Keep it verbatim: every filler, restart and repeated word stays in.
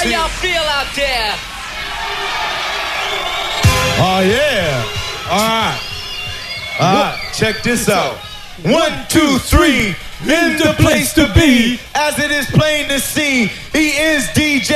y'all feel out there? Oh, yeah. All right. All right. Check this out. One, two, three. In the place to be. As it is plain to see, he is D J.